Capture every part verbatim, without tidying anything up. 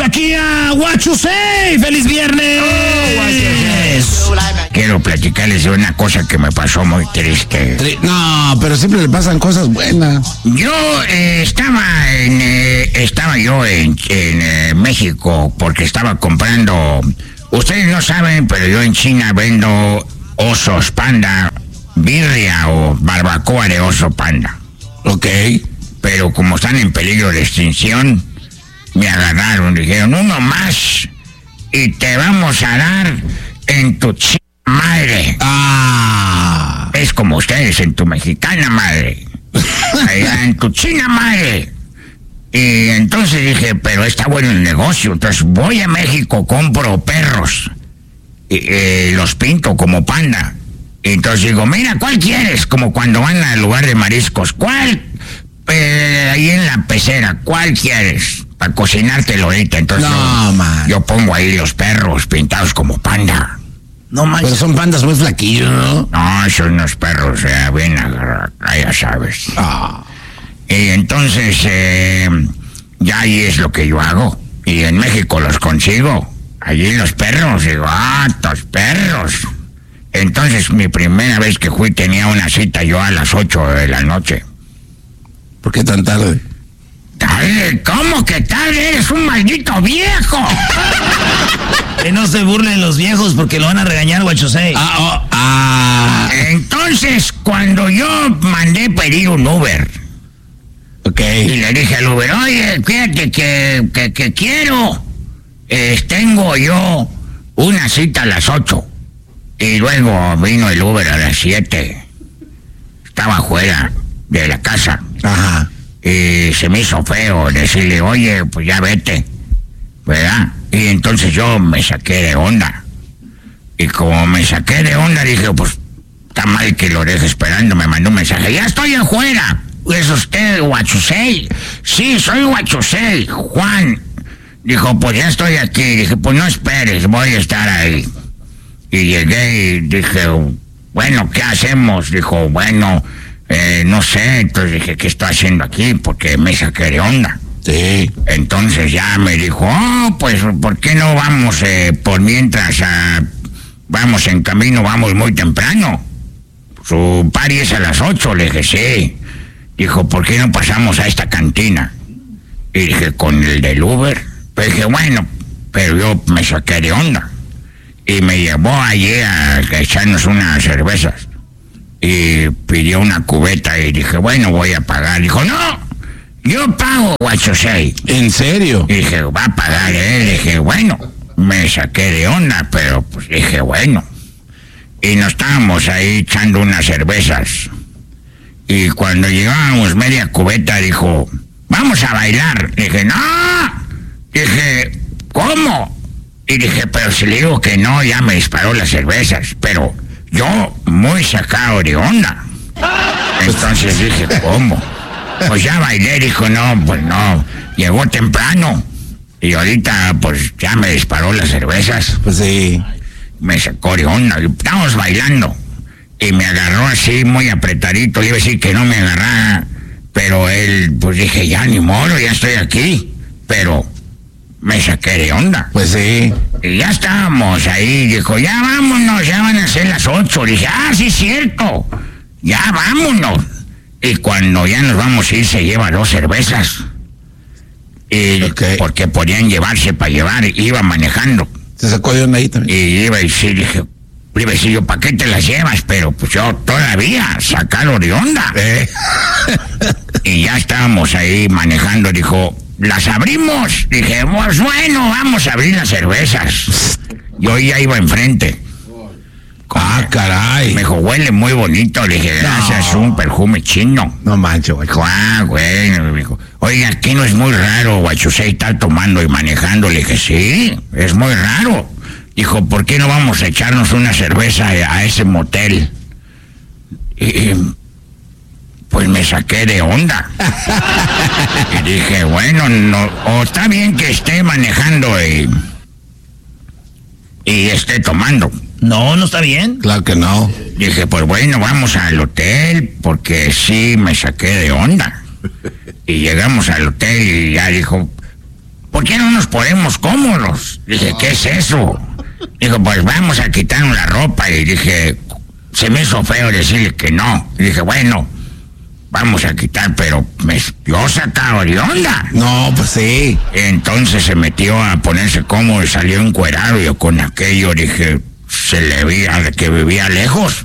aquí a What You Say. ¡Feliz viernes! Oh, quiero platicarles de una cosa que me pasó muy triste. No, pero siempre le pasan cosas buenas. Yo eh, estaba en eh, estaba yo en, en eh, México porque estaba comprando. Ustedes no saben, pero yo en China vendo osos panda, birria o barbacoa de oso panda. Ok. Pero como están en peligro de extinción, me agarraron, dijeron, uno más y te vamos a dar en tu ch... madre. Ah. Es como ustedes en tu mexicana madre. Allá en tu china madre. Y entonces dije, pero está bueno el negocio. Entonces voy a México, compro perros. Y, eh, los pinto como panda. Y entonces digo, mira, ¿cuál quieres? Como cuando van al lugar de mariscos. ¿Cuál? Eh, ahí en la pecera. ¿Cuál quieres? Para cocinártelo ahorita. Entonces no, yo, man. yo pongo ahí los perros pintados como panda. No manches. Pero son pandas muy flaquillos, ¿no? No, son unos perros, eh, bien agarrados, ya sabes. Ah. Y entonces, eh, ya ahí es lo que yo hago. Y en México los consigo. Allí los perros, digo, ah, estos perros. Entonces, mi primera vez que fui tenía una cita yo a las ocho de la noche. ¿Por qué tan tarde? ¿Tarde? ¿Cómo que tarde? ¡Eres un maldito viejo! Que no se burlen los viejos porque lo van a regañar, Guachosei. Ah, oh, ah. Entonces, cuando yo mandé pedir un Uber, ok, y le dije al Uber, oye, fíjate que, que, que quiero, eh, tengo yo una cita a las ocho. Y luego vino el Uber a las siete. Estaba fuera de la casa. Ajá. Y se me hizo feo decirle, oye, pues ya vete, ¿verdad? Y entonces yo me saqué de onda. Y como me saqué de onda, dije, pues, está mal que lo deje esperando. Me mandó un mensaje, ya estoy afuera. ¿Es usted Guachusei? Sí, soy Guachusei, Juan. Dijo, pues ya estoy aquí. Dije, pues no esperes, voy a estar ahí. Y llegué y dije, bueno, ¿qué hacemos? Dijo, bueno, eh, no sé. Entonces dije, ¿qué estoy haciendo aquí? Porque me saqué de onda. Sí. Entonces ya me dijo, oh, pues, ¿por qué no vamos eh, por mientras a, vamos en camino, vamos muy temprano? Su party es a las ocho, le dije, sí. Dijo, ¿por qué no pasamos a esta cantina? Y dije, ¿con el del Uber? Pues dije, bueno, pero yo me saqué de onda. Y me llevó allí a echarnos unas cervezas. Y pidió una cubeta y dije, bueno, voy a pagar. Dijo, no, yo pago, Guachosei. ¿En serio? Y dije, va a pagar él. Dije, bueno, me saqué de onda, pero pues dije, bueno. Y nos estábamos ahí echando unas cervezas. Y cuando llevábamos media cubeta, dijo, vamos a bailar. Dije, no. Dije, ¿cómo? Y dije, pero si le digo que no, ya me disparó las cervezas. Pero yo, muy sacado de onda. Entonces dije, ¿cómo? Pues ya bailé. Dijo, no, pues no. Llegó temprano. Y ahorita, pues ya me disparó las cervezas. Pues sí. Me sacó de onda. Estábamos bailando. Y me agarró así, muy apretadito. Le iba a decir que no me agarrara. Pero él, pues dije, ya ni modo, ya estoy aquí. Pero me saqué de onda. Pues sí. Y ya estábamos ahí. Dijo, ya vámonos, ya van a ser las ocho. Dije, ah, sí es cierto. Ya vámonos. Y cuando ya nos vamos a ir, se lleva dos cervezas. Y okay. Porque podían llevarse para llevar, iba manejando. Se sacó de onda ahí también. Y iba a decir, dije, iba a decir yo, ¿para qué te las llevas? Pero pues yo todavía, sacado de onda. ¿Eh? Y ya estábamos ahí manejando, dijo, ¿las abrimos? Dije, pues bueno, vamos a abrir las cervezas. Yo ya iba enfrente. Ah, caray. Me dijo, huele muy bonito. Le dije, gracias, no. Un perfume chino. No manches, güey. Dijo, ah, güey. Me dijo, oiga, aquí no es muy raro, Guachusei, estar tomando y manejando. Le dije, sí, es muy raro. Dijo, ¿por qué no vamos a echarnos una cerveza a ese motel? Y pues me saqué de onda. Y dije, bueno, no, o está bien que esté manejando y, y esté tomando. No, no está bien. Claro que no. Dije, pues bueno, vamos al hotel, porque sí me saqué de onda. Y llegamos al hotel y ya dijo, ¿por qué no nos ponemos cómodos? Dije, ¿qué es eso? Dijo, pues vamos a quitarnos la ropa. Y dije, se me hizo feo decirle que no. Y dije, bueno, vamos a quitar, pero me, yo sacaba de onda. No, pues sí. Entonces se metió a ponerse cómodo y salió encuerado. Yo con aquello dije, se le veía que vivía lejos.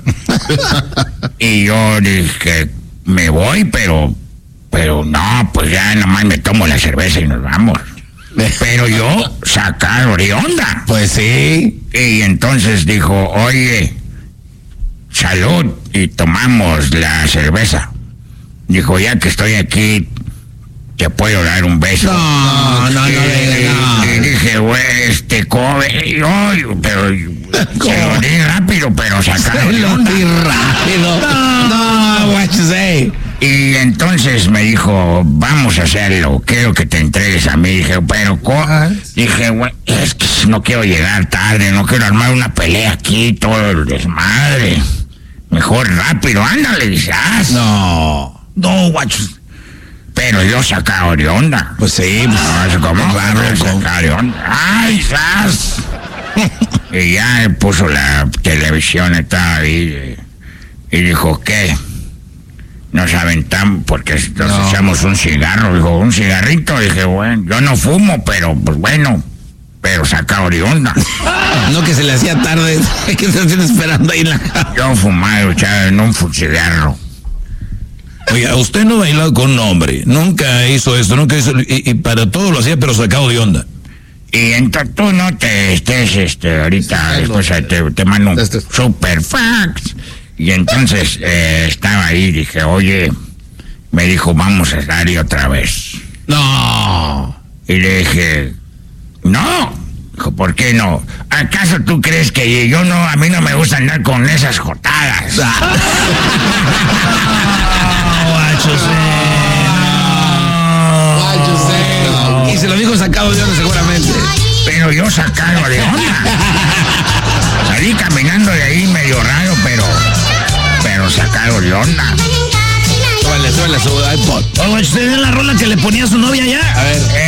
Y yo dije, me voy, pero, pero no, pues ya nomás me tomo la cerveza y nos vamos. Pero yo sacado de onda. Pues sí. Y entonces dijo, oye, salud, y tomamos la cerveza. Dijo, ya que estoy aquí, te puedo dar un beso. No, no, no, y, no. y dije, güey, este cobe, yo, pero se lo di rápido, pero sacado de onda. rápido. No, no, what you say. Y entonces me dijo, vamos a hacerlo, quiero que te entregues a mí. Dije, pero ¿cómo? Dije, güey, es que no quiero llegar tarde, no quiero armar una pelea aquí, todo el desmadre. Mejor rápido, ándale, dice, ah, No. No, guachos. pero yo sacado de onda. Pues sí. Pues, No sé cómo, claro, sacado con- de onda. ¡Ay, sas! Y ya puso la televisión, estaba ahí, y dijo, ¿qué? Nos aventamos, porque nos No. echamos un cigarro. Dijo, ¿un cigarrito? Dije, bueno, yo no fumo, pero, pues bueno, pero sacado de onda. No, que se le hacía tarde. Que se estén esperando ahí en la cama. Yo fumaba, echaba en un cigarro. Oiga, usted no bailó con un hombre, nunca hizo esto, nunca hizo, y, y para todo lo hacía, pero sacado de onda. Y entonces tú no te estés, este, ahorita, después te, te mando un Este- super fax. Y entonces eh, estaba ahí, dije, oye, me dijo, vamos a salir otra vez. No. Y le dije, no. Dijo, ¿por qué no? ¿Acaso tú crees que yo no, a mí no me gusta andar con esas jotadas? Guachos, No. Y se lo dijo sacado de onda seguramente. Pero yo sacado de onda. Salí caminando de ahí medio raro, pero, pero sacado de onda. Súbale, súbale su iPod. Oye, ¿usted es la rola que le ponía a su novia ya? A ver.